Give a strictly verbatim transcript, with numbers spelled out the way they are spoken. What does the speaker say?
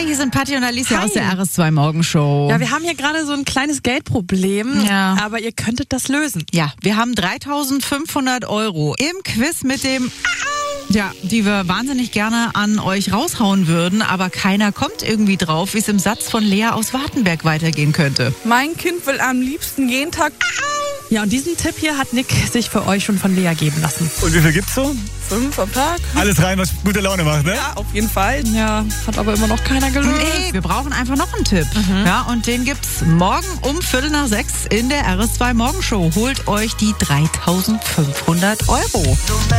hier sind Patti und Alicia Hi. aus der R S zwei Morgenshow. Ja, wir haben hier gerade so ein kleines Geldproblem, Ja. aber ihr könntet das lösen. Ja, wir haben dreitausendfünfhundert Euro im Quiz mit dem ja, die wir wahnsinnig gerne an euch raushauen würden, aber keiner kommt irgendwie drauf, wie es im Satz von Lea aus Wartenberg weitergehen könnte. Mein Kind will am liebsten jeden Tag Ja, und diesen Tipp hier hat Nick sich für euch schon von Lea geben lassen. Und wie viel gibt's so? fünf am Tag. Alles rein, was gute Laune macht, ne? Ja, auf jeden Fall. Ja, hat aber immer noch keiner gelöst. Nee, wir brauchen einfach noch einen Tipp. Ja, und den gibt's morgen um Viertel nach sechs in der R S zwei Morgenshow. Holt euch die dreitausendfünfhundert Euro.